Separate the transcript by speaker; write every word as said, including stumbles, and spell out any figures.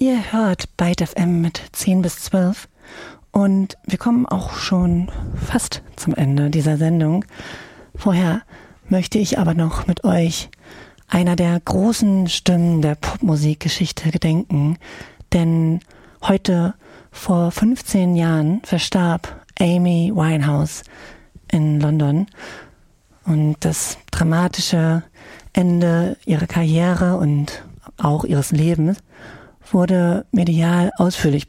Speaker 1: Ihr hört Byte F M mit zehn bis zwölf und wir kommen auch schon fast zum Ende dieser Sendung. Vorher möchte ich aber noch mit euch einer der großen Stimmen der Popmusikgeschichte gedenken, denn heute vor fünfzehn Jahren verstarb Amy Winehouse in London und das dramatische Ende ihrer Karriere und auch ihres Lebens wurde medial ausführlich